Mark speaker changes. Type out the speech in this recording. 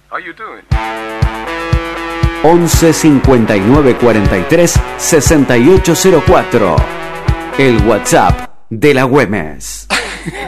Speaker 1: How you doing?
Speaker 2: 11 59 43 6804. El WhatsApp de la Güemes.